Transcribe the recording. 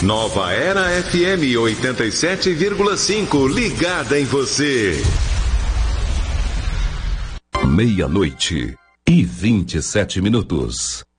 Nova Era FM 87,5, ligada em você. 00:27.